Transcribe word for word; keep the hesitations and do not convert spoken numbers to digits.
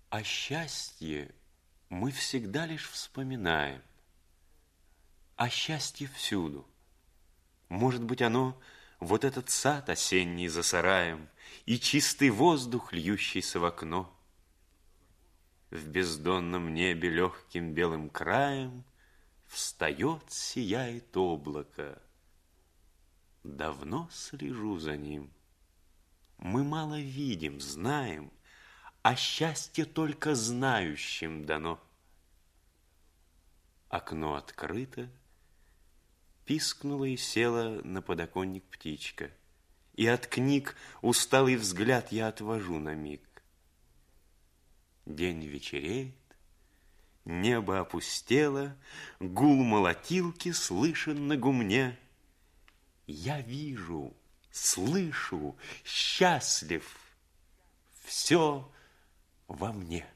О счастье мы всегда лишь вспоминаем. О счастье всюду. Может быть, оно вот этот сад осенний за сараем и чистый воздух, льющийся в окно. В бездонном небе легким белым краем встает, сияет облако. Давно слежу за ним. Мы мало видим, знаем, а счастье только знающим дано. Окно открыто, пискнула и села на подоконник птичка. И от книг усталый взгляд я отвожу на миг. День вечереет, небо опустело, гул молотилки слышен на гумне. Я вижу, слышу, счастлив, все во мне.